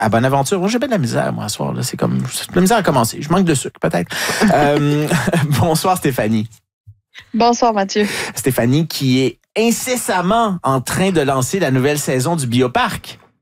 à Bonaventure. Moi, j'ai bien de la misère, moi, ce soir. Là. C'est comme de la misère à commencer. Je manque de sucre, peut-être. Bonsoir, Stéphanie. Bonsoir, Mathieu. Stéphanie qui est incessamment en train de lancer la nouvelle saison du Bioparc.